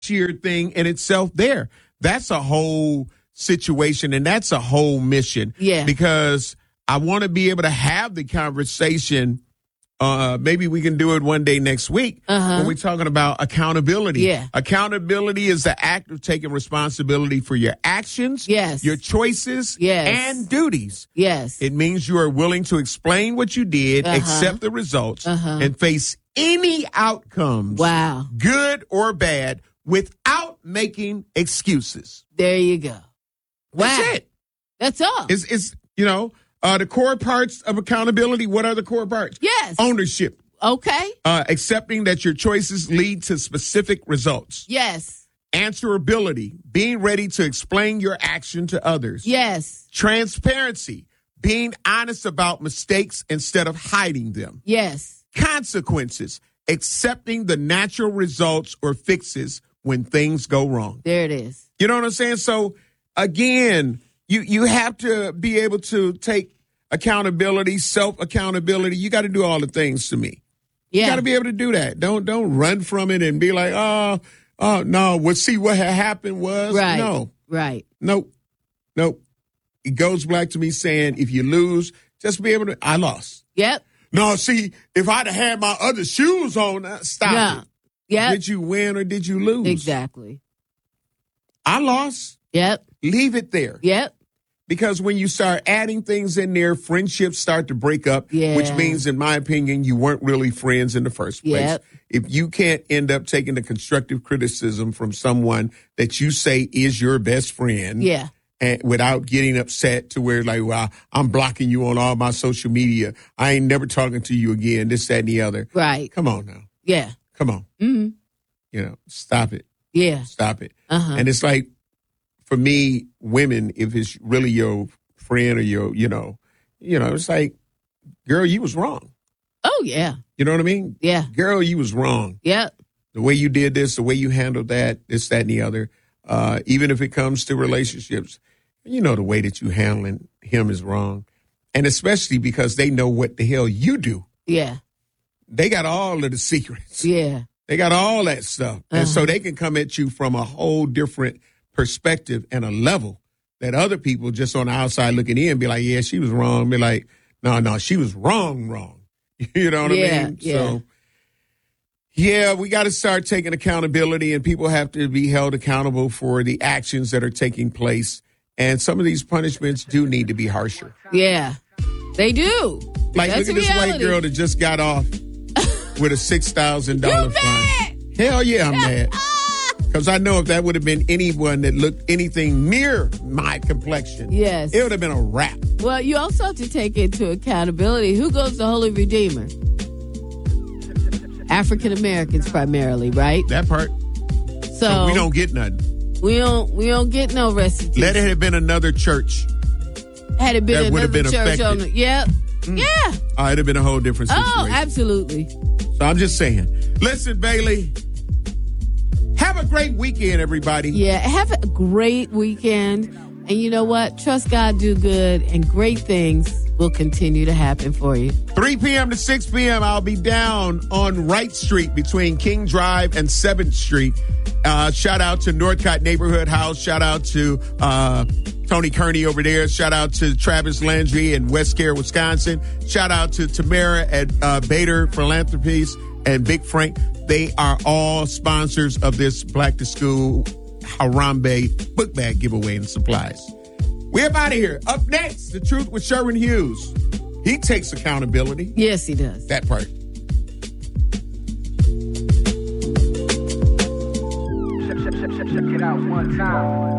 sheer thing in itself there. That's a whole situation, and that's a whole mission. Yeah. Because I want to be able to have the conversation. Maybe we can do it one day next week when we're talking about accountability. Yeah. Accountability is the act of taking responsibility for your actions, Yes. your choices, Yes. and duties. Yes. It means you are willing to explain what you did, accept the results, and face any outcomes, Wow. good or bad, without making excuses. There you go. Wow. That's it. That's all. It's the core parts of accountability. What are the core parts? Yes. Ownership. Okay. Accepting that your choices lead to specific results. Yes. Answerability. Being ready to explain your action to others. Yes. Transparency. Being honest about mistakes instead of hiding them. Yes. Consequences. Accepting the natural results or fixes when things go wrong. There it is. You know what I'm saying? So, again, you have to be able to take accountability, self-accountability. You got to do all the things to me. Yeah. You got to be able to do that. Don't run from it and be like, oh, no. Well, see, what had happened was, Right. no. Right. Nope. It goes back to me saying, if you lose, just be able to, I lost. Yep. No, see, if I'd have had my other shoes on, stop it. Yep. Did you win or did you lose? Exactly. I lost. Yep. Leave it there. Yep. Because when you start adding things in there, friendships start to break up, Yeah. which means, in my opinion, you weren't really friends in the first place. Yep. If you can't end up taking the constructive criticism from someone that you say is your best friend, Yeah. and without getting upset to where like, well, I'm blocking you on all my social media. I ain't never talking to you again, this, that, and the other. Right. Come on now. Yeah. Come on. Mm-hmm. Stop it. Yeah. Stop it. Uh-huh. And it's like, for me, women, if it's really your friend or your, it's like, girl, you was wrong. Oh, yeah. You know what I mean? Yeah. Girl, you was wrong. Yep. The way you did this, the way you handled that, this, that, and the other. Even if it comes to relationships, the way that you handling him is wrong. And especially because they know what the hell you do. Yeah. They got all of the secrets. Yeah. They got all that stuff. And so they can come at you from a whole different perspective and a level that other people just on the outside looking in be like, yeah, she was wrong. Be like, no, she was wrong. You know what I mean? Yeah. So, yeah, we got to start taking accountability, and people have to be held accountable for the actions that are taking place. And some of these punishments do need to be harsher. Yeah. They do. Like, That's look at this reality. white girl that just got off with a $6,000 fine. Hell yeah, I'm mad. Because I know if that would have been anyone that looked anything near my complexion, Yes. it would have been a wrap. Well, you also have to take into accountability who goes to Holy Redeemer. African Americans primarily, right? That part. So we don't get nothing. We don't get no restitution. Let it have been another church. Had it been that would have another been church affected. on the, yeah. It'd have been a whole different situation. Oh, absolutely. So I'm just saying. Listen, Bailey, have a great weekend, everybody. Yeah, have a great weekend. And you know what? Trust God, do good, and great things will continue to happen for you. 3 p.m. to 6 p.m., I'll be down on Wright Street between King Drive and 7th Street. Shout out to Northcott Neighborhood House. Shout out to Tony Kearney over there. Shout out to Travis Landry in West Care, Wisconsin. Shout out to Tamara at Bader Philanthropies and Big Frank. They are all sponsors of this Black to School Harambe book bag giveaway and supplies. We're out of here. Up next, The Truth with Sherwin Hughes. He takes accountability. Yes, he does. That part. Check it out one time.